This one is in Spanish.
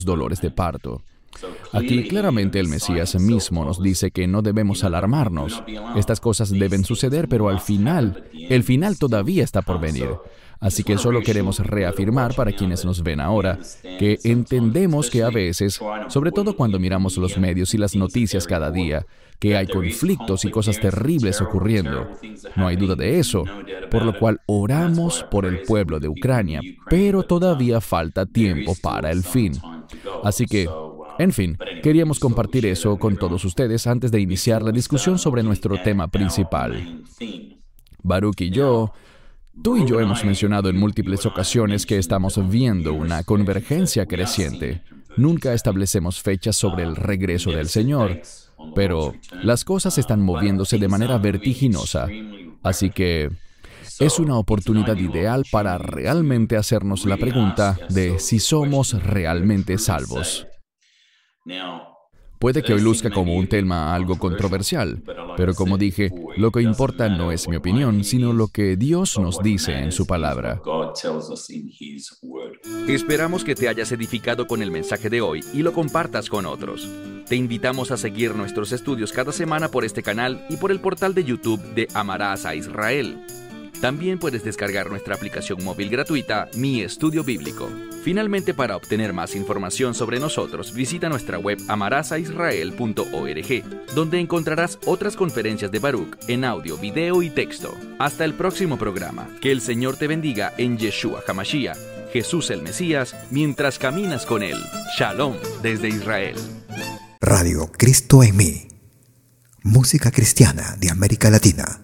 dolores de parto. Aquí claramente el Mesías mismo nos dice que no debemos alarmarnos. Estas cosas deben suceder, pero al final, el final todavía está por venir. Así que solo queremos reafirmar para quienes nos ven ahora que entendemos que a veces, sobre todo cuando miramos los medios y las noticias cada día, que hay conflictos y cosas terribles ocurriendo. No hay duda de eso, por lo cual oramos por el pueblo de Ucrania, pero todavía falta tiempo para el fin. Así que, en fin, queríamos compartir eso con todos ustedes antes de iniciar la discusión sobre nuestro tema principal. Baruch y yo, tú y yo hemos mencionado en múltiples ocasiones que estamos viendo una convergencia creciente. Nunca establecemos fechas sobre el regreso del Señor, pero las cosas están moviéndose de manera vertiginosa. Así que es una oportunidad ideal para realmente hacernos la pregunta de si somos realmente salvos. Puede que hoy luzca como un tema algo controversial, pero como dije, lo que importa no es mi opinión, sino lo que Dios nos dice en su palabra. Esperamos que te hayas edificado con el mensaje de hoy y lo compartas con otros. Te invitamos a seguir nuestros estudios cada semana por este canal y por el portal de YouTube de Amarás a Israel. También puedes descargar nuestra aplicación móvil gratuita, Mi Estudio Bíblico. Finalmente, para obtener más información sobre nosotros, visita nuestra web amarasaisrael.org, donde encontrarás otras conferencias de Baruch en audio, video y texto. Hasta el próximo programa. Que el Señor te bendiga en Yeshua HaMashiach, Jesús el Mesías, mientras caminas con Él. Shalom desde Israel. Radio Cristo en mí. Música cristiana de América Latina.